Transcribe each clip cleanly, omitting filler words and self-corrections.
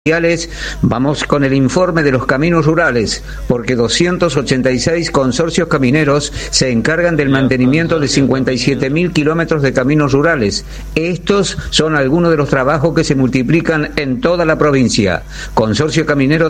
Vamos con el informe de los caminos rurales, porque 286 consorcios camineros se encargan del mantenimiento de 57.000 kilómetros de caminos rurales. Estos son algunos de los trabajos que se multiplican en toda la provincia. Consorcio Caminero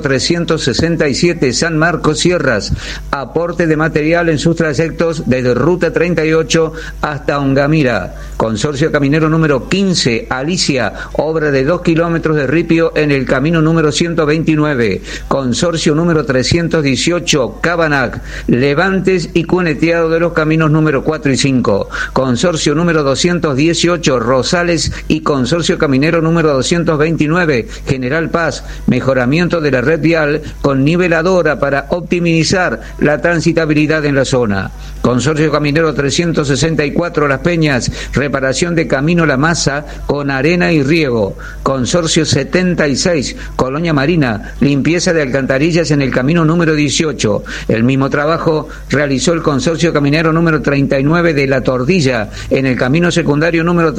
367 San Marcos Sierras, aporte de material en sus trayectos desde Ruta 38 hasta Ongamira. Consorcio Caminero número 15 Alicia, obra de 2 kilómetros de ripio en el camino número 129, consorcio número 318, Cabanac, levantes y cuneteado de los caminos número 4 y 5, consorcio número 218, Rosales y consorcio caminero número 229, General Paz, mejoramiento de la red vial con niveladora para optimizar la transitabilidad en la zona. Consorcio caminero 364, Las Peñas, reparación de camino La Masa con arena y riego. Consorcio 76, Colonia Marina, limpieza de alcantarillas en el camino número 18. El mismo trabajo realizó el consorcio caminero número 39 de La Tordilla, en el camino secundario número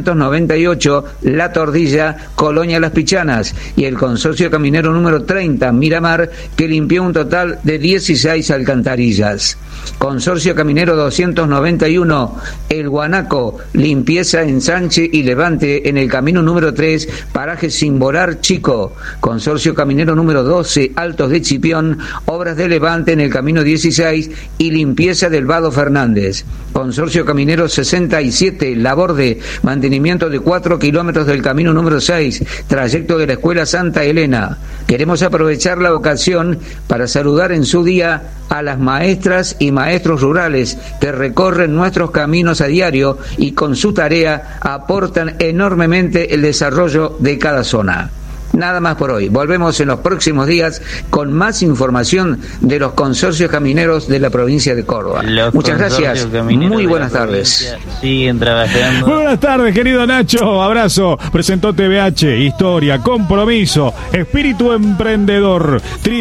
398, La Tordilla, Colonia Las Pichanas, y el consorcio caminero número 30, Miramar, que limpió un total de 16 alcantarillas. Consorcio caminero 291, El Guanaco, limpieza, ensanche y levante en el camino número 3, paraje Simbolar Chico. Consorcio caminero número 12, Altos de Chipión, obras de levante en el camino 16 y limpieza del Vado Fernández. Consorcio caminero 67, Laborde, mantenimiento de 4 kilómetros del camino número 6, trayecto de la Escuela Santa Elena. Queremos aprovechar la ocasión para saludar en su día a las maestras y maestros rurales que recorren nuestros caminos a diario y con su tarea aportan enormemente el desarrollo de cada zona. Nada más por hoy. Volvemos en los próximos días con más información de los consorcios camineros de la provincia de Córdoba. Muchas gracias. Muy buenas tardes. Siguen trabajando. Muy buenas tardes, querido Nacho. Abrazo. Presentó TVH, historia, compromiso, espíritu emprendedor.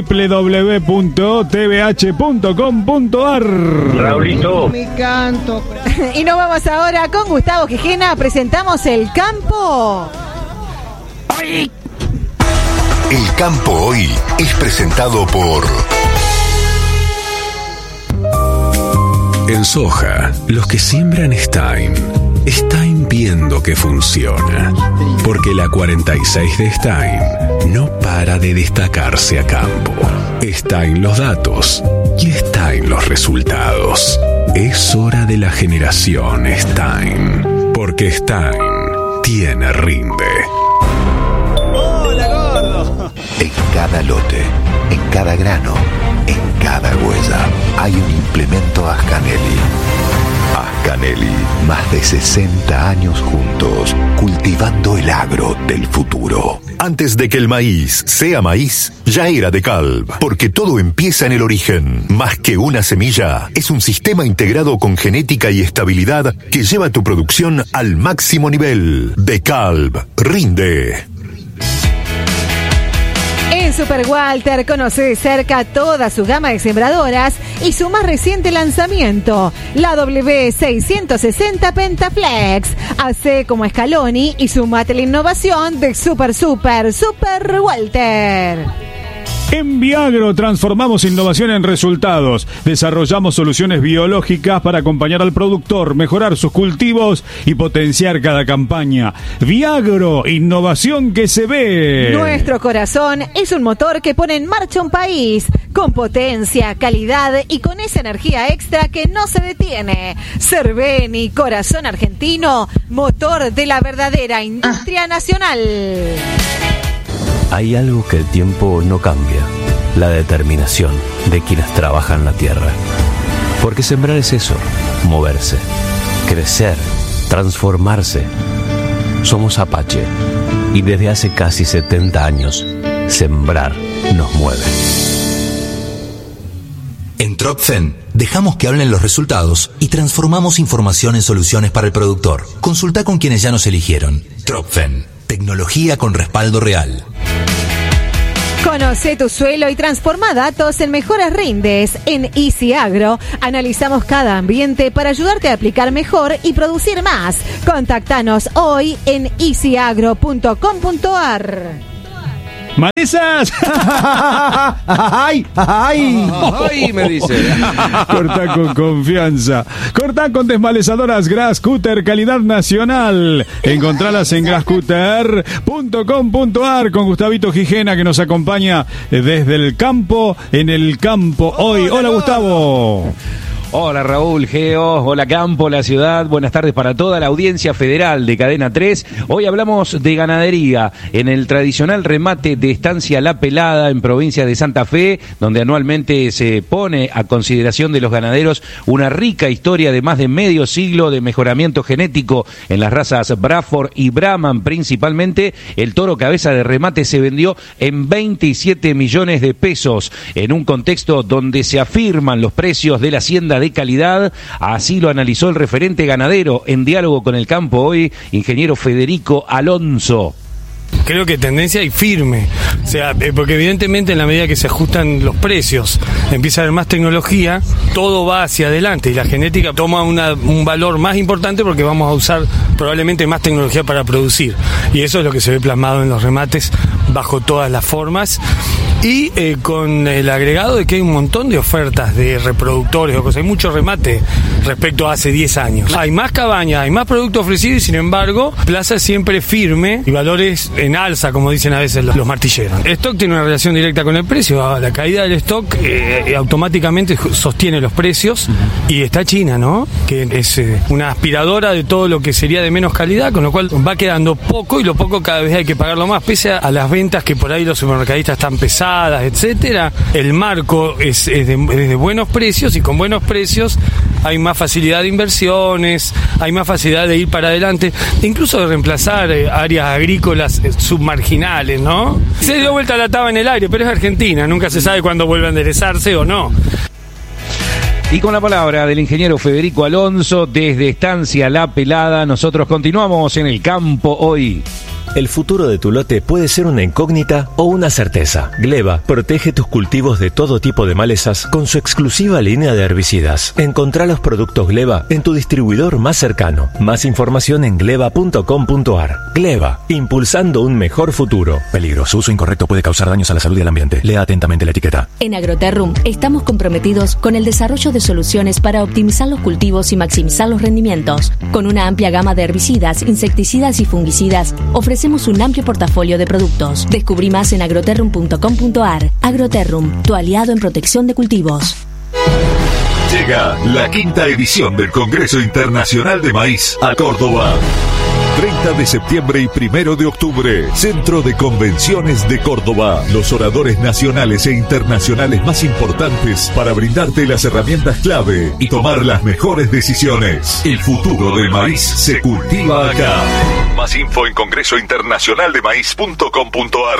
www.tvh.com.ar. Raulito. Me canto. Y nos vamos ahora con Gustavo Quijena. Presentamos El Campo. ¡Ay! El Campo Hoy es presentado por... En soja, los que siembran Stein viendo que funciona. Porque la 46 de Stein no para de destacarse a campo. Stein los datos y Stein los resultados. Es hora de la generación Stein. Porque Stein tiene rinde. En cada lote, en cada grano, en cada huella, hay un implemento Ascanelli. Ascanelli, más de 60 años juntos, cultivando el agro del futuro. Antes de que el maíz sea maíz, ya era DeKalb, porque todo empieza en el origen. Más que una semilla, es un sistema integrado con genética y estabilidad que lleva tu producción al máximo nivel. DeKalb, rinde. En Super Walter conoce de cerca toda su gama de sembradoras y su más reciente lanzamiento, la W660 Pentaflex. Hace como Scaloni y sumate la innovación de Super Walter. En Viagro transformamos innovación en resultados. Desarrollamos soluciones biológicas para acompañar al productor, mejorar sus cultivos y potenciar cada campaña. Viagro, innovación que se ve. Nuestro corazón es un motor que pone en marcha un país con potencia, calidad y con esa energía extra que no se detiene. Cerveni, corazón argentino, motor de la verdadera industria nacional. Hay algo que el tiempo no cambia, la determinación de quienes trabajan la tierra. Porque sembrar es eso, moverse, crecer, transformarse. Somos Apache y desde hace casi 70 años, sembrar nos mueve. En Tropfen dejamos que hablen los resultados y transformamos información en soluciones para el productor. Consulta con quienes ya nos eligieron. Tropfen, tecnología con respaldo real. Conoce tu suelo y transforma datos en mejores rindes. En Easy Agro analizamos cada ambiente para ayudarte a aplicar mejor y producir más. Contactanos hoy en easyagro.com.ar. ¿Malezas? ¡Ay! ¡Ay! ¡Ay! Me dice. Cortá con confianza. Cortá con desmalezadoras Grascutter, calidad nacional. Encontralas en grascutter.com.ar con Gustavito Gijena, que nos acompaña desde el campo, en el campo hoy. Hola, Gustavo. Hola Raúl, Geo, hola Campo, la ciudad, buenas tardes para toda la audiencia federal de Cadena 3. Hoy hablamos de ganadería en el tradicional remate de Estancia La Pelada en provincia de Santa Fe, donde anualmente se pone a consideración de los ganaderos una rica historia de más de medio siglo de mejoramiento genético en las razas Braford y Brahman principalmente. El toro cabeza de remate se vendió en 27 millones de pesos en un contexto donde se afirman los precios de la hacienda de calidad. Así lo analizó el referente ganadero en diálogo con el campo hoy, ingeniero Federico Alonso. Creo que tendencia y firme, o sea, porque evidentemente en la medida que se ajustan los precios, empieza a haber más tecnología, todo va hacia adelante y la genética toma un valor más importante porque vamos a usar probablemente más tecnología para producir, y eso es lo que se ve plasmado en los remates bajo todas las formas. Y con el agregado de que hay un montón de ofertas de reproductores o cosas, hay mucho remate respecto a hace 10 años. Hay más cabañas, hay más producto ofrecido y sin embargo, plaza siempre firme y valores en alza, como dicen a veces los martilleros. El stock tiene una relación directa con el precio, la caída del stock automáticamente sostiene los precios y está China, ¿no? Que es una aspiradora de todo lo que sería de menos calidad, con lo cual va quedando poco y lo poco cada vez hay que pagarlo más, pese a las ventas que por ahí los supermercadistas están pesadas, etcétera. El marco es de buenos precios y con buenos precios hay más facilidad de inversiones, hay más facilidad de ir para adelante, incluso de reemplazar áreas agrícolas submarginales, ¿no? Se dio vuelta la taba en el aire, pero es Argentina, nunca se sabe cuándo vuelve a enderezarse o no. Y con la palabra del ingeniero Federico Alonso desde Estancia La Pelada, nosotros continuamos en el campo hoy. El futuro de tu lote puede ser una incógnita o una certeza. Gleba protege tus cultivos de todo tipo de malezas con su exclusiva línea de herbicidas. Encontrá los productos Gleba en tu distribuidor más cercano. Más información en gleba.com.ar. Gleba, impulsando un mejor futuro. Peligro, su uso incorrecto puede causar daños a la salud y al ambiente. Lea atentamente la etiqueta. En Agroterrum estamos comprometidos con el desarrollo de soluciones para optimizar los cultivos y maximizar los rendimientos. Con una amplia gama de herbicidas, insecticidas y fungicidas, ofrecemos un amplio portafolio de productos. Descubrí más en agroterrum.com.ar. Agroterrum, tu aliado en protección de cultivos. Llega la 5ª edición del Congreso Internacional de Maíz a Córdoba. 30 de septiembre y 1 de octubre, Centro de Convenciones de Córdoba. Los oradores nacionales e internacionales más importantes para brindarte las herramientas clave y tomar las mejores decisiones. El futuro del maíz se cultiva acá. Más info en congresointernacionaldemaíz.com.ar.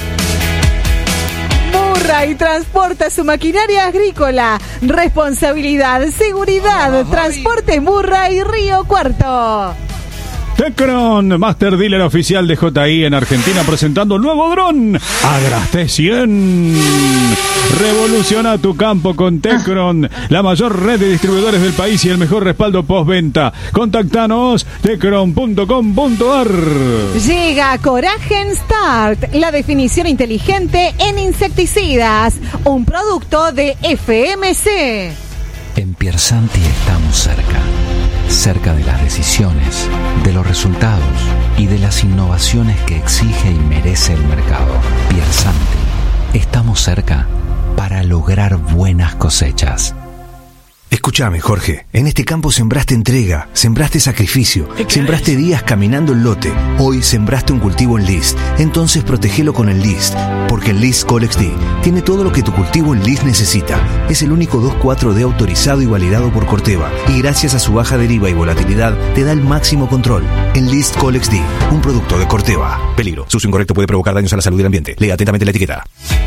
Murray transporta su maquinaria agrícola. Responsabilidad, seguridad, transporte Murray Río Cuarto. Tecron, Master Dealer oficial de JI en Argentina, presentando un nuevo dron, Agras T100. Revoluciona tu campo con Tecron, la mayor red de distribuidores del país y el mejor respaldo postventa. Contactanos, tecron.com.ar. Llega Coragen Start, la definición inteligente en insecticidas, un producto de FMC. En Piersanti estamos cerca de las decisiones, de los resultados y de las innovaciones que exige y merece el mercado. Piersanti, estamos cerca para lograr buenas cosechas. Escúchame, Jorge, en este campo sembraste entrega, sembraste sacrificio, sembraste días caminando el lote. Hoy sembraste un cultivo en List, entonces protegelo con el List, porque el List Colex D tiene todo lo que tu cultivo en List necesita. Es el único 2,4-D autorizado y validado por Corteva, y gracias a su baja deriva y volatilidad, te da el máximo control. En List Colex D, un producto de Corteva. Peligro, su uso incorrecto puede provocar daños a la salud y al ambiente. Lea atentamente la etiqueta.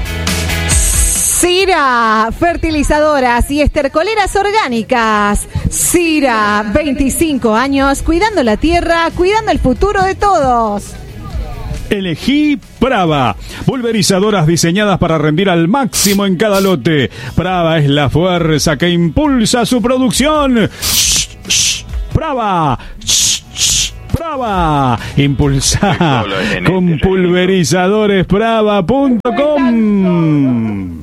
Sira, fertilizadoras y estercoleras orgánicas. Sira, 25 años, cuidando la tierra, cuidando el futuro de todos. Elegí Brava, pulverizadoras diseñadas para rendir al máximo en cada lote. Brava es la fuerza que impulsa su producción. Brava. Brava. Impulsá con pulverizadoresbrava.com.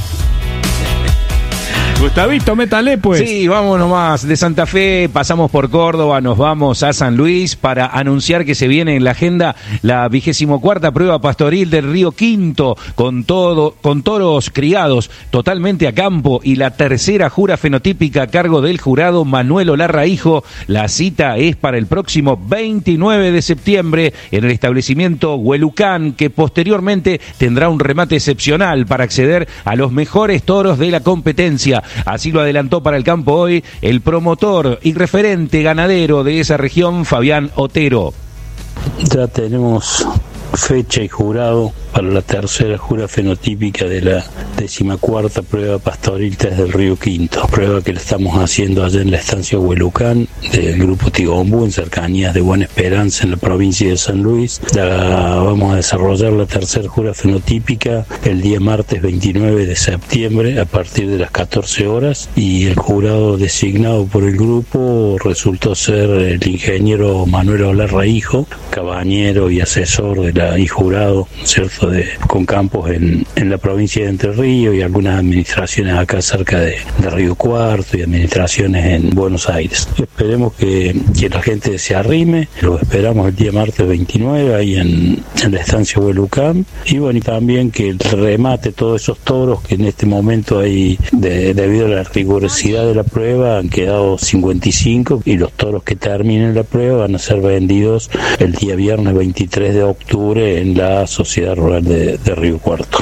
Gustavito, métale pues. Sí, vamos nomás. De Santa Fe pasamos por Córdoba, nos vamos a San Luis para anunciar que se viene en la agenda la 24ª prueba pastoril del Río Quinto, con toros criados totalmente a campo, y la tercera jura fenotípica a cargo del jurado Manuel Olarra Hijo. La cita es para el próximo 29 de septiembre en el establecimiento Huelucán, que posteriormente tendrá un remate excepcional para acceder a los mejores toros de la competencia. Así lo adelantó para el campo hoy el promotor y referente ganadero de esa región, Fabián Otero. Ya tenemos fecha y jurado para la tercera jura fenotípica de la 14ª prueba pastoril desde el Río Quinto, prueba que la estamos haciendo allá en la estancia Huelucán del grupo Tigombú, en cercanías de Buena Esperanza, en la provincia de San Luis. Vamos a desarrollar la tercera jura fenotípica el día martes 29 de septiembre a partir de las 14 horas, y el jurado designado por el grupo resultó ser el ingeniero Manuel Olarra Hijo, cabañero y asesor y jurado, ¿cierto?, con campos en la provincia de Entre Ríos y algunas administraciones acá cerca de Río Cuarto y administraciones en Buenos Aires. Esperemos que la gente se arrime, lo esperamos el día martes 29 ahí en la estancia Huelucán, y bueno, y también que remate todos esos toros que en este momento hay, debido a la rigurosidad de la prueba, han quedado 55, y los toros que terminen la prueba van a ser vendidos el día viernes 23 de octubre en la Sociedad Rural de Río Cuarto.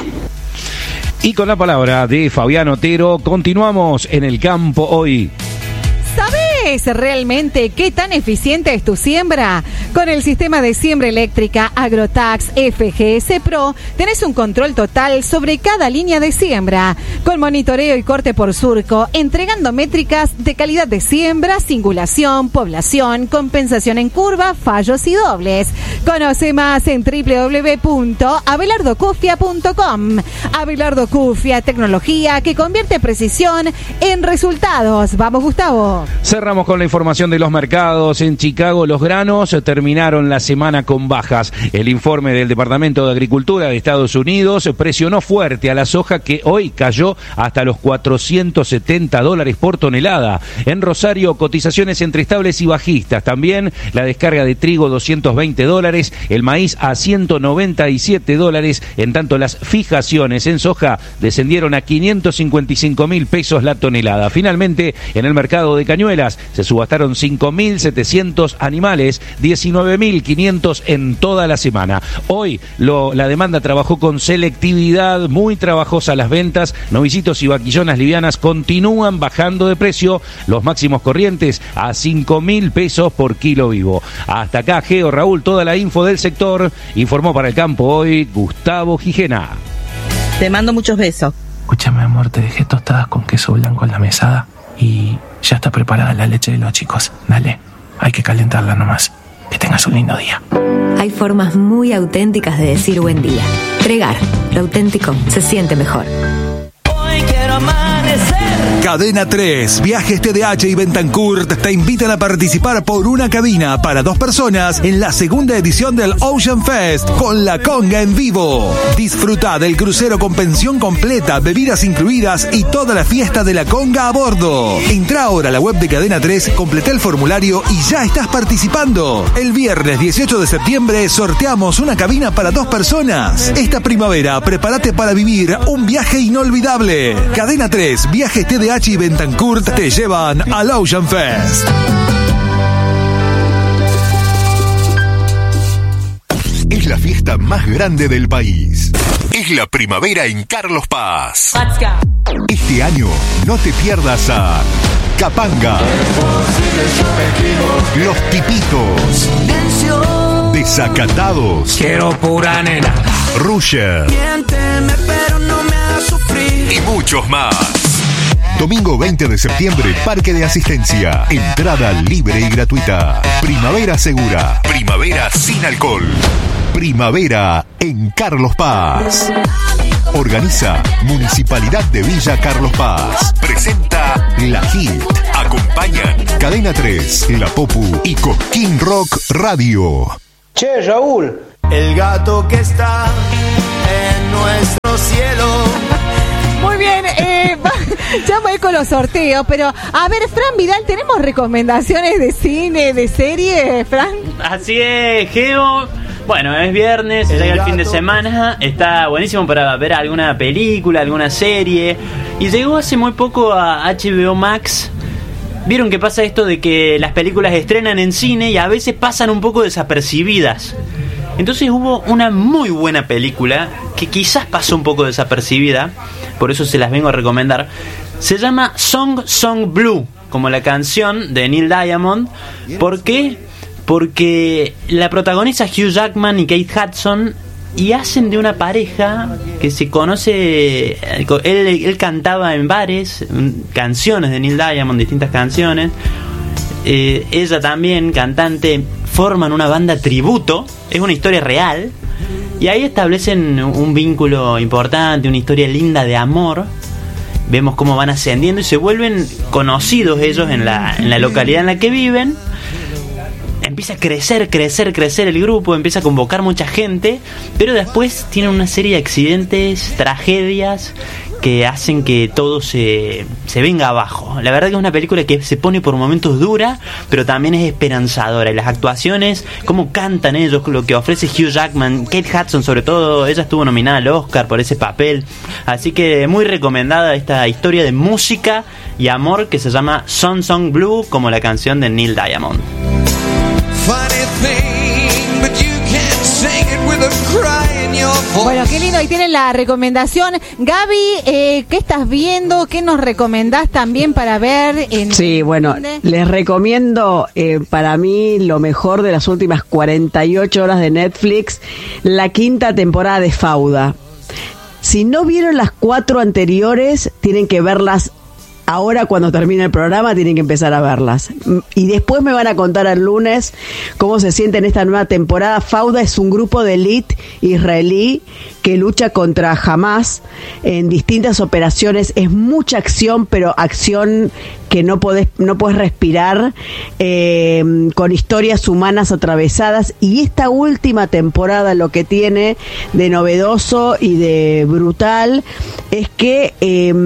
Y con la palabra de Fabián Otero, continuamos en el campo hoy. ¿Sabes realmente qué tan eficiente es tu siembra? Con el sistema de siembra eléctrica Agrotax FGS Pro tenés un control total sobre cada línea de siembra, con monitoreo y corte por surco, entregando métricas de calidad de siembra, singulación, población, compensación en curva, fallos y dobles. Conoce más en www.abelardocufia.com. Abelardo Cufia, tecnología que convierte precisión en resultados. Vamos, Gustavo. Cerramos con la información de los mercados. En Chicago, los granos terminaron la semana con bajas. El informe del Departamento de Agricultura de Estados Unidos presionó fuerte a la soja, que hoy cayó hasta los $470 por tonelada. En Rosario, cotizaciones entre estables y bajistas. También la descarga de trigo, $220, el maíz a $197, en tanto las fijaciones en soja descendieron a 555.000 pesos la tonelada. Finalmente, en el mercado de cañuelas se subastaron 5.700 animales, 19.500 en toda la semana. Hoy la demanda trabajó con selectividad, muy trabajosa las ventas. Novicitos y vaquillonas livianas continúan bajando de precio, los máximos corrientes a 5.000 pesos por kilo vivo. Hasta acá, Geo, Raúl, toda la info del sector. Informó para el campo hoy Gustavo Gijena. Te mando muchos besos. Escúchame, amor, te dejé tostadas con queso blanco en la mesada y ya está preparada la leche de los chicos. Dale, hay que calentarla nomás. Que tengas un lindo día. Hay formas muy auténticas de decir buen día. Pregar, lo auténtico se siente mejor. Hoy quiero amanecer. Cadena 3, Viajes TDH y Bentancurt te invitan a participar por una cabina para 2 personas en la segunda edición del Ocean Fest con la conga en vivo. Disfruta del crucero con pensión completa, bebidas incluidas y toda la fiesta de la conga a bordo. Entra ahora a la web de Cadena 3, completa el formulario y ya estás participando. El viernes 18 de septiembre sorteamos una cabina para 2 personas. Esta primavera prepárate para vivir un viaje inolvidable. Cadena 3, Viajes TDH y Bentancurt te llevan al Ocean Fest. Es la fiesta más grande del país. Es la primavera en Carlos Paz. Este año no te pierdas a Capanga, Los Tipitos, Desacatados, Quiero pura nena, Rusher miénteme pero no me hagas sufrir, y muchos más. Domingo 20 de septiembre, Parque de Asistencia. Entrada libre y gratuita. Primavera segura. Primavera sin alcohol. Primavera en Carlos Paz. Organiza Municipalidad de Villa Carlos Paz. Presenta La Hit. Acompañan Cadena 3, La Popu y Cosquín Rock Radio. Che, Raúl. El gato que está en nuestro cielo. Muy bien, ya voy con los sorteos, pero a ver, Fran Vidal, ¿tenemos recomendaciones de cine, de serie, Fran? Así es, Geo. Bueno, es viernes, llega el fin de semana, está buenísimo para ver alguna película, alguna serie. Y llegó hace muy poco a HBO Max. Vieron que pasa esto de que las películas estrenan en cine y a veces pasan un poco desapercibidas. Entonces hubo una muy buena película que quizás pasó un poco desapercibida, por eso se las vengo a recomendar. Se llama Song Blue, como la canción de Neil Diamond. ¿Por qué? Porque la protagoniza Hugh Jackman y Kate Hudson y hacen de una pareja que se conoce. Él cantaba en bares canciones de Neil Diamond, distintas canciones. Ella también, cantante. Forman una banda tributo. Es una historia real. Y ahí establecen un vínculo importante, una historia linda de amor. Vemos cómo van ascendiendo y se vuelven conocidos ellos en la localidad en la que viven. Empieza a crecer el grupo, empieza a convocar mucha gente, pero después tienen una serie de accidentes, tragedias que hacen que todo se venga abajo. La verdad que es una película que se pone por momentos dura, pero también es esperanzadora. Y las actuaciones, cómo cantan ellos, lo que ofrece Hugh Jackman, Kate Hudson sobre todo, ella estuvo nominada al Oscar por ese papel. Así que muy recomendada esta historia de música y amor que se llama Song Blue, como la canción de Neil Diamond. Bueno, qué lindo, ahí tienen la recomendación. Gaby, ¿qué estás viendo? ¿Qué nos recomendás también para ver? Sí, bueno, les recomiendo para mí lo mejor de las últimas 48 horas de Netflix, la 5ª temporada de Fauda. Si no vieron las 4 anteriores, tienen que verlas. Ahora cuando termine el programa tienen que empezar a verlas. Y después me van a contar el lunes cómo se siente en esta nueva temporada. Fauda es un grupo de élite israelí que lucha contra Hamas en distintas operaciones. Es mucha acción, pero acción que no podés respirar, con historias humanas atravesadas. Y esta última temporada lo que tiene de novedoso y de brutal es que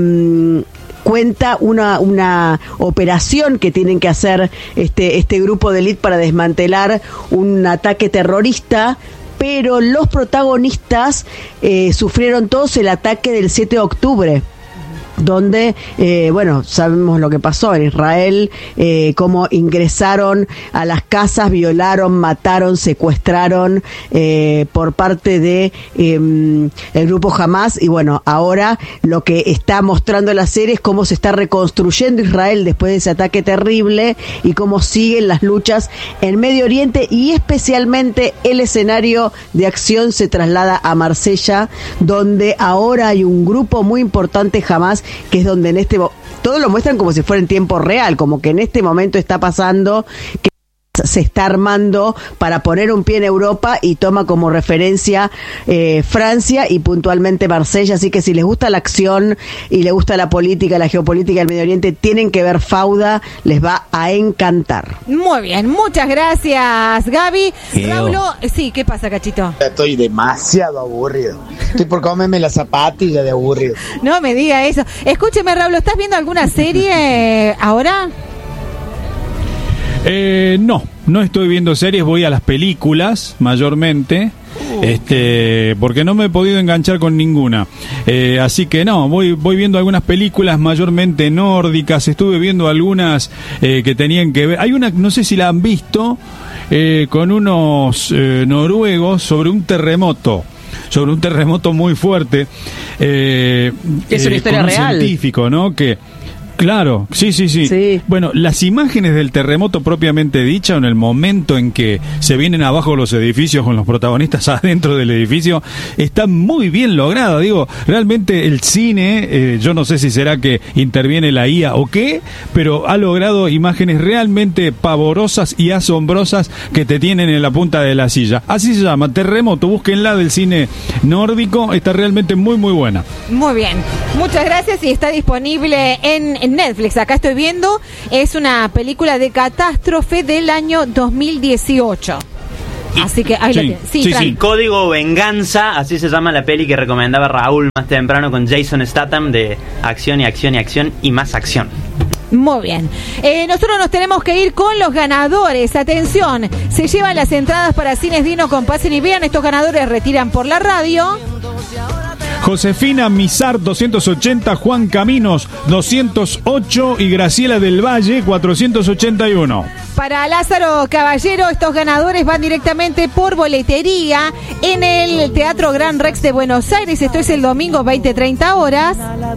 cuenta una operación que tienen que hacer este grupo de élite para desmantelar un ataque terrorista, pero los protagonistas sufrieron todos el ataque del 7 de octubre. Donde, bueno, sabemos lo que pasó en Israel, cómo ingresaron a las casas, violaron, mataron, secuestraron por parte de el grupo Hamas. Y bueno, ahora lo que está mostrando la serie es cómo se está reconstruyendo Israel después de ese ataque terrible y cómo siguen las luchas en Medio Oriente, y especialmente el escenario de acción se traslada a Marsella, donde ahora hay un grupo muy importante, Hamas, que es donde en todo lo muestran como si fuera en tiempo real, como que en este momento está pasando, que se está armando para poner un pie en Europa, y toma como referencia Francia y puntualmente Marsella. Así que si les gusta la acción y les gusta la política, la geopolítica del Medio Oriente, tienen que ver Fauda, les va a encantar. Muy bien, muchas gracias, Gaby. Raulo, sí, ¿qué pasa, Cachito? Estoy demasiado aburrido. Estoy por comerme la zapatilla de aburrido. No me diga eso. Escúcheme, Raulo, ¿estás viendo alguna serie ahora? No estoy viendo series, voy a las películas mayormente, porque no me he podido enganchar con ninguna, así que no, voy viendo algunas películas mayormente nórdicas. Estuve viendo algunas que tenían que ver, hay una, no sé si la han visto, con unos noruegos sobre un terremoto muy fuerte, es una historia con un real, científico, ¿no? Que Claro, sí. Bueno, las imágenes del terremoto propiamente dicha, en el momento en que se vienen abajo los edificios con los protagonistas adentro del edificio, están muy bien logradas. Digo, realmente el cine, yo no sé si será que interviene la IA o qué, pero ha logrado imágenes realmente pavorosas y asombrosas que te tienen en la punta de la silla. Así se llama, Terremoto, búsquenla, del cine nórdico, está realmente muy muy buena. Muy bien, muchas gracias, y está disponible en Netflix. Acá estoy viendo, es una película de catástrofe del año 2018. Así que ahí lo tienes. Sí. Código Venganza, así se llama la peli que recomendaba Raúl más temprano, con Jason Statham, de acción y acción y acción y más acción. Muy bien. Nosotros nos tenemos que ir con los ganadores. Atención, se llevan las entradas para Cines Dino con Pasen y Vean. Estos ganadores retiran por la radio. Josefina Mizar, 280, Juan Caminos, 208 y Graciela del Valle, 481. Para Lázaro Caballero, estos ganadores van directamente por boletería en el Teatro Gran Rex de Buenos Aires. Esto es el domingo, 20-30 horas.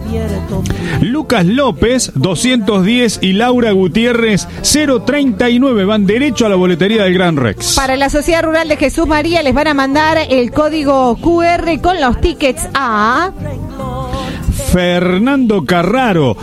Lucas López, 210 y Laura Gutiérrez, 039. Van derecho a la boletería del Gran Rex. Para la Sociedad Rural de Jesús María les van a mandar el código QR con los tickets a... Fernando Carraro,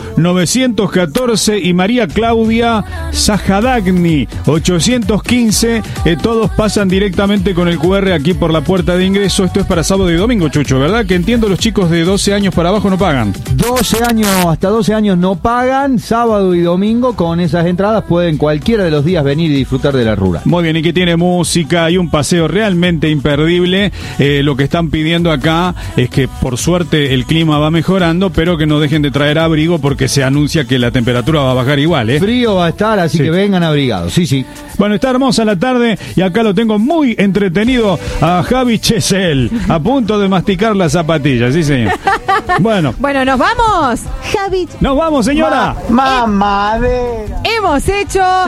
914 y María Claudia Sajadagni, 815. Todos pasan directamente con el QR aquí por la puerta de ingreso. Esto es para sábado y domingo, Chucho, ¿verdad? Que entiendo los chicos de 12 años para abajo no pagan. 12 años, hasta 12 años no pagan. Sábado y domingo con esas entradas pueden cualquiera de los días venir y disfrutar de la rural. Muy bien, y que tiene música y un paseo realmente imperdible. Lo que están pidiendo acá es que por suerte el clima va mejorando, pero que no dejen de traer abrigo porque se anuncia que la temperatura va a bajar igual, ¿eh? Frío va a estar, así que vengan abrigados, sí. Bueno, está hermosa la tarde y acá lo tengo muy entretenido a Javi Chesel, a punto de masticar las zapatillas, sí señor. Bueno, nos vamos, Javi. Nos vamos, señora. Mamadera. Hemos hecho